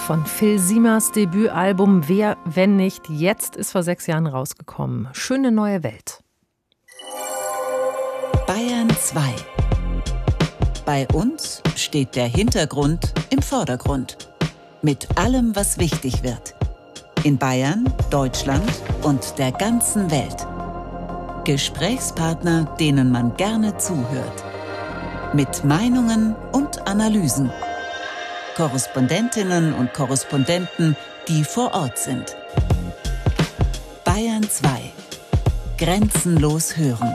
von Phil Siemers Debütalbum Wer, wenn nicht, jetzt ist vor 6 Jahren rausgekommen. Schöne neue Welt. Bayern 2. Bei uns steht der Hintergrund im Vordergrund. Mit allem, was wichtig wird. In Bayern, Deutschland und der ganzen Welt. Gesprächspartner, denen man gerne zuhört. Mit Meinungen und Analysen. Korrespondentinnen und Korrespondenten, die vor Ort sind. Bayern 2. Grenzenlos hören.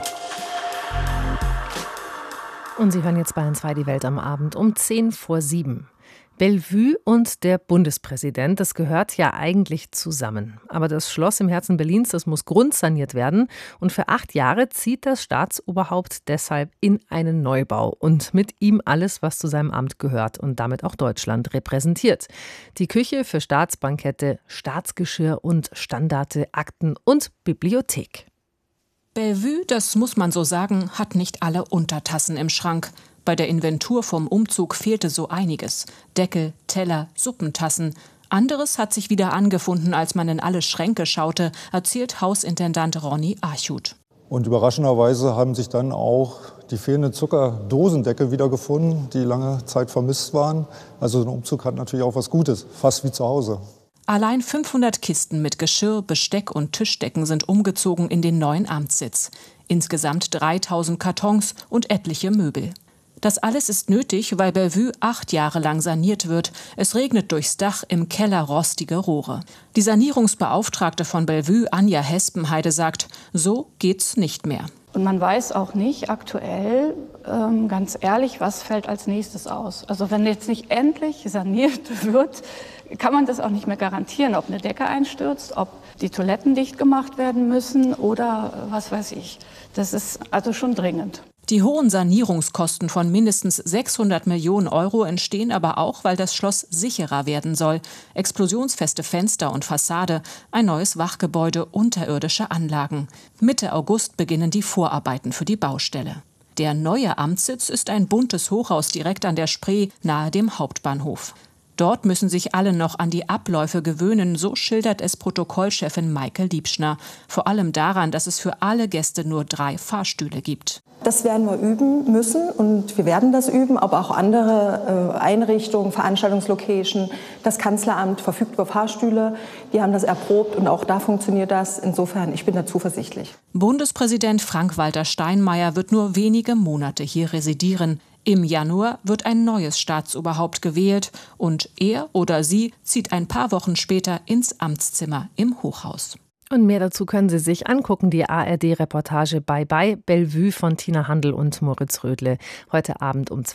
Und Sie hören jetzt Bayern 2 die Welt am Abend um 6:50. Bellevue und der Bundespräsident, das gehört ja eigentlich zusammen. Aber das Schloss im Herzen Berlins, das muss grundsaniert werden. Und für 8 Jahre zieht das Staatsoberhaupt deshalb in einen Neubau. Und mit ihm alles, was zu seinem Amt gehört und damit auch Deutschland repräsentiert. Die Küche für Staatsbankette, Staatsgeschirr und Standarte, Akten und Bibliothek. Bellevue, das muss man so sagen, hat nicht alle Untertassen im Schrank. Bei der Inventur vom Umzug fehlte so einiges. Deckel, Teller, Suppentassen. Anderes hat sich wieder angefunden, als man in alle Schränke schaute, erzählt Hausintendant Ronny Archut. Und überraschenderweise haben sich dann auch die fehlenden Zuckerdosendeckel wiedergefunden, die lange Zeit vermisst waren. Also ein Umzug hat natürlich auch was Gutes, fast wie zu Hause. Allein 500 Kisten mit Geschirr, Besteck und Tischdecken sind umgezogen in den neuen Amtssitz. Insgesamt 3000 Kartons und etliche Möbel. Das alles ist nötig, weil Bellevue 8 Jahre lang saniert wird. Es regnet durchs Dach, im Keller rostige Rohre. Die Sanierungsbeauftragte von Bellevue, Anja Hespenheide, sagt, so geht's nicht mehr. Und man weiß auch nicht aktuell, ganz ehrlich, was fällt als nächstes aus. Also wenn jetzt nicht endlich saniert wird, kann man das auch nicht mehr garantieren, ob eine Decke einstürzt, ob die Toiletten dicht gemacht werden müssen oder was weiß ich. Das ist also schon dringend. Die hohen Sanierungskosten von mindestens 600 Millionen Euro entstehen aber auch, weil das Schloss sicherer werden soll. Explosionsfeste Fenster und Fassade, ein neues Wachgebäude, unterirdische Anlagen. Mitte August beginnen die Vorarbeiten für die Baustelle. Der neue Amtssitz ist ein buntes Hochhaus direkt an der Spree, nahe dem Hauptbahnhof. Dort müssen sich alle noch an die Abläufe gewöhnen, so schildert es Protokollchefin Maike Liebschner. Vor allem daran, dass es für alle Gäste nur 3 Fahrstühle gibt. Das werden wir üben müssen und wir werden das üben, aber auch andere Einrichtungen, Veranstaltungslocation, das Kanzleramt verfügt über Fahrstühle. Die haben das erprobt und auch da funktioniert das. Insofern, ich bin da zuversichtlich. Bundespräsident Frank-Walter Steinmeier wird nur wenige Monate hier residieren. Im Januar wird ein neues Staatsoberhaupt gewählt und er oder sie zieht ein paar Wochen später ins Amtszimmer im Hochhaus. Und mehr dazu können Sie sich angucken, die ARD-Reportage Bye Bye Bellevue von Tina Handl und Moritz Rödle. Heute Abend um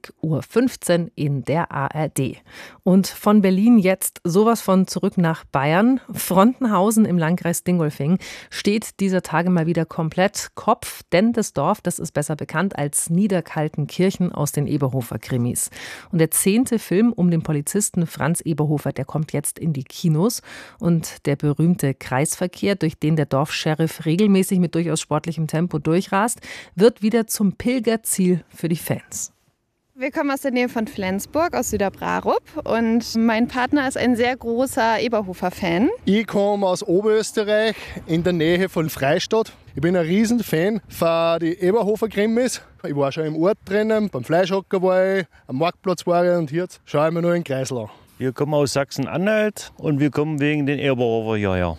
20:15 Uhr in der ARD. Und von Berlin jetzt sowas von zurück nach Bayern. Frontenhausen im Landkreis Dingolfing steht dieser Tage mal wieder komplett Kopf, denn das Dorf, das ist besser bekannt als Niederkaltenkirchen aus den Eberhofer-Krimis. Und der 10. Film um den Polizisten Franz Eberhofer, der kommt jetzt in die Kinos. Und der berühmte Kreisverkehr, durch den der Dorfscheriff regelmäßig mit durchaus sportlichem Tempo durchrast, wird wieder zum Pilgerziel für die Fans. Wir kommen aus der Nähe von Flensburg, aus Süderbrarup, und mein Partner ist ein sehr großer Eberhofer-Fan. Ich komme aus Oberösterreich in der Nähe von Freistadt. Ich bin ein Riesenfan von den Eberhofer-Krimis. Ich war schon im Ort drinnen, beim Fleischhocker war ich, am Marktplatz war ich und jetzt schaue ich mir nur den Kreisel an. Wir kommen aus Sachsen-Anhalt und wir kommen wegen den Eberhofer hierher.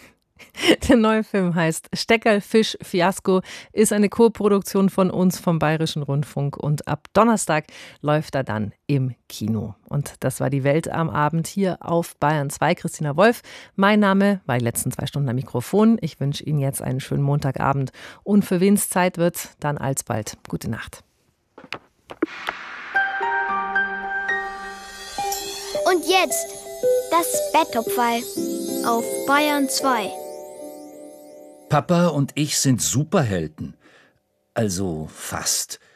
Der neue Film heißt Steckerlfisch Fiasko, ist eine Co-Produktion von uns vom Bayerischen Rundfunk und ab Donnerstag läuft er dann im Kino. Und das war die Welt am Abend hier auf Bayern 2. Christina Wolf, mein Name, war die letzten 2 Stunden am Mikrofon. Ich wünsche Ihnen jetzt einen schönen Montagabend und für wen es Zeit wird, dann alsbald. Gute Nacht. Und jetzt das Betttopfei auf Bayern 2. Papa und ich sind Superhelden. Also fast.